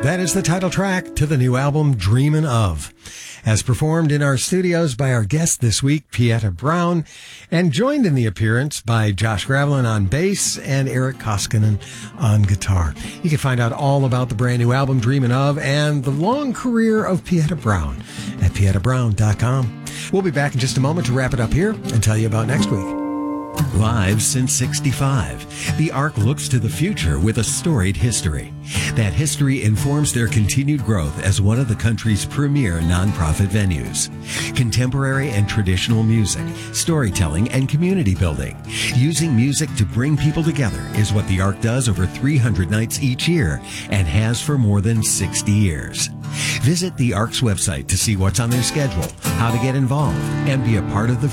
That is the title track to the new album, Dreamin' Of, as performed in our studios by our guest this week, Pieta Brown, and joined in the appearance by Josh Gravelin on bass and Eric Koskinen on guitar. You can find out all about the brand new album, Dreamin' Of, and the long career of Pieta Brown at pietabrown.com. We'll be back in just a moment to wrap it up here and tell you about next week. Live since '65, the Ark looks to the future with a storied history. That history informs their continued growth as one of the country's premier nonprofit venues. Contemporary and traditional music, storytelling, and community building. Using music to bring people together is what the Ark does over 300 nights each year and has for more than 60 years. Visit the Ark's website to see what's on their schedule, how to get involved, and be a part of the